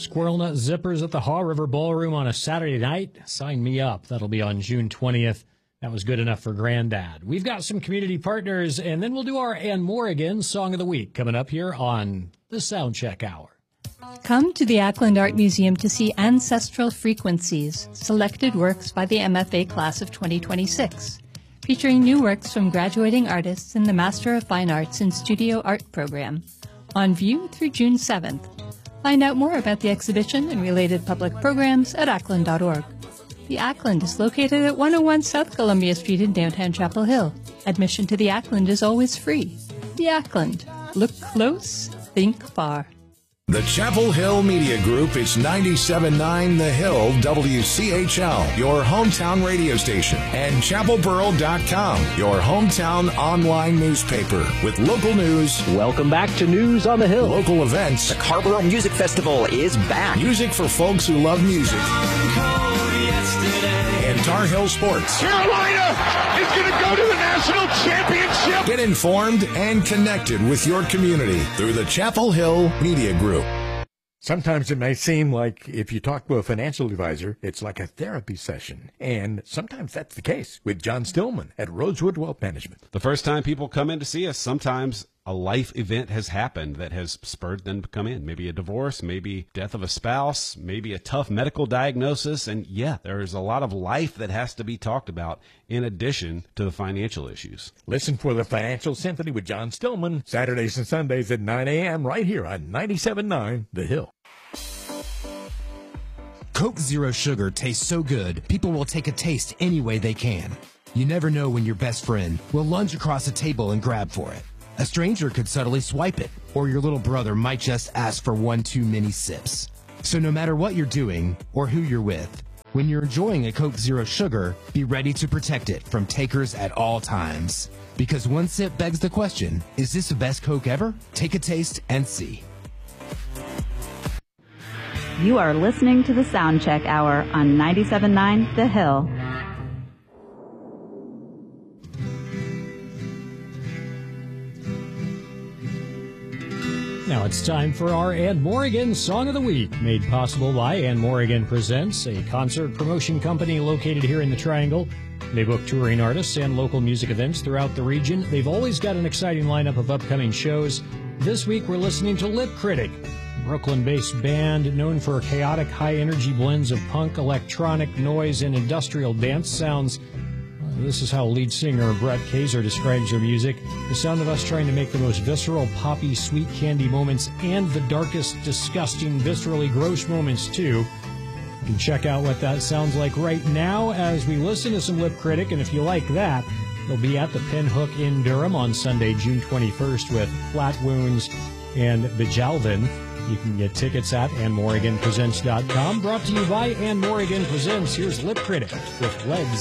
Squirrel Nut Zippers at the Haw River Ballroom on a Saturday night. Sign me up. That'll be on June 20th. That was good enough for Granddad. We've got some community partners, and then we'll do our And More Again Song of the Week coming up here on the Soundcheck Hour. Come to the Ackland Art Museum to see Ancestral Frequencies, selected works by the MFA class of 2026, featuring new works from graduating artists in the Master of Fine Arts in Studio Art program, on view through June 7th. Find out more about the exhibition and related public programs at ackland.org. The Ackland is located at 101 South Columbia Street in downtown Chapel Hill. Admission to the Ackland is always free. The Ackland. Look close, think far. The Chapel Hill Media Group is 97.9 The Hill WCHL, your hometown radio station, and chapelboro.com, your hometown online newspaper with local news. Welcome back to News on the Hill. Local events. The Carrboro Music Festival is back. Music for folks who love music. And Tar Heel Sports. Carolina is going to go to the national championship. Get informed and connected with your community through the Chapel Hill Media Group. Sometimes it may seem like if you talk to a financial advisor, it's like a therapy session. And sometimes that's the case with John Stillman at Rosewood Wealth Management. The first time people come in to see us, sometimes a life event has happened that has spurred them to come in. Maybe a divorce, maybe death of a spouse, maybe a tough medical diagnosis. And yeah, there's a lot of life that has to be talked about in addition to the financial issues. Listen for the Financial Symphony with John Stillman, Saturdays and Sundays at 9 a.m. right here on 97.9 The Hill. Coke Zero Sugar tastes so good, people will take a taste any way they can. You never know when your best friend will lunge across a table and grab for it. A stranger could subtly swipe it, or your little brother might just ask for one too many sips. So no matter what you're doing or who you're with, when you're enjoying a Coke Zero Sugar, be ready to protect it from takers at all times. Because one sip begs the question, is this the best Coke ever? Take a taste and see. You are listening to the Soundcheck Hour on 97.9 The Hill. Now it's time for our And More Again Song of the Week, made possible by And More Again Presents, a concert promotion company located here in the Triangle. They book touring artists and local music events throughout the region. They've always got an exciting lineup of upcoming shows. This week we're listening to Lip Critic, a Brooklyn-based band known for chaotic, high-energy blends of punk, electronic, noise, and industrial dance sounds. This is how lead singer Brett Kaiser describes their music: the sound of us trying to make the most visceral, poppy, sweet candy moments and the darkest, disgusting, viscerally gross moments, too. You can check out what that sounds like right now as we listen to some Lip Critic, and if you like that, they'll be at the Pinhook in Durham on Sunday, June 21st with Flat Wounds and Bejalvin. You can get tickets at andmoreagainpresents.com. Brought to you by And More Again Presents. Here's Lip Critic with Legs